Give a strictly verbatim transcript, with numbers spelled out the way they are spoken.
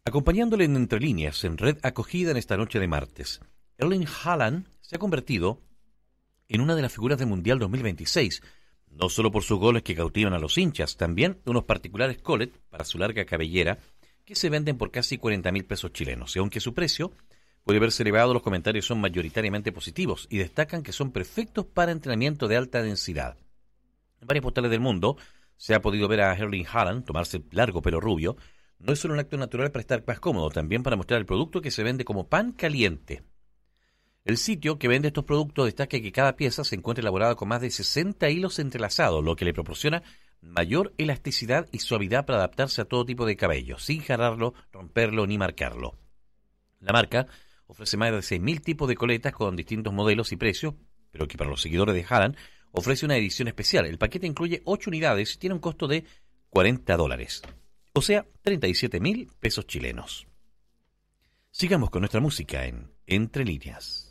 Acompañándole en Entre Líneas, en Red Acogida en esta noche de martes, Erling Haaland se ha convertido en una de las figuras del Mundial dos mil veintiséis, no solo por sus goles que cautivan a los hinchas, también unos particulares collet para su larga cabellera que se venden por casi cuarenta mil pesos chilenos. Y aunque su precio puede verse elevado, los comentarios son mayoritariamente positivos y destacan que son perfectos para entrenamiento de alta densidad. En varios portales del mundo se ha podido ver a Erling Haaland tomarse largo pelo rubio. No es solo un acto natural para estar más cómodo, también para mostrar el producto que se vende como pan caliente. El sitio que vende estos productos destaca que cada pieza se encuentra elaborada con más de sesenta hilos entrelazados, lo que le proporciona mayor elasticidad y suavidad para adaptarse a todo tipo de cabello, sin jararlo, romperlo ni marcarlo. La marca ofrece más de seis mil tipos de coletas con distintos modelos y precios, pero que para los seguidores de Haaland ofrece una edición especial. El paquete incluye ocho unidades y tiene un costo de cuarenta dólares. O sea, treinta y siete mil pesos chilenos. Sigamos con nuestra música en Entre Líneas.